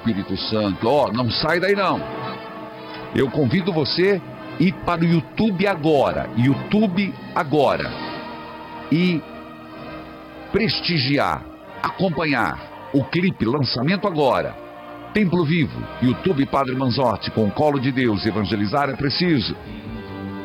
Espírito Santo. Ó, não sai daí não. Eu convido você a ir para o YouTube agora. E prestigiar, acompanhar o clipe Lançamento Agora. Templo Vivo, YouTube Padre Manzotti, com o colo de Deus, evangelizar é preciso.